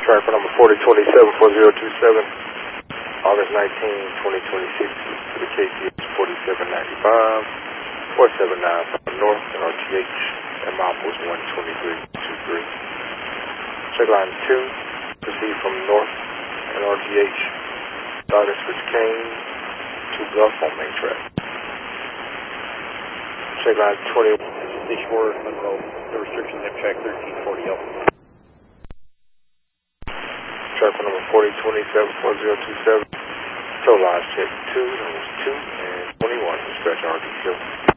Traffic number 4027-4027, August 19, 2026, to the KCS 4795, 4795 North and RTH, and milepost 12323. Check line 2, proceed from North and RTH, starting switch Kane to Gulf on main track. Check line 20, Eastward Monroe, the restrictions at track 1340 up. Traffic number 4027-4027, tow lines check 2, numbers 2 and 21, dispatch RD2.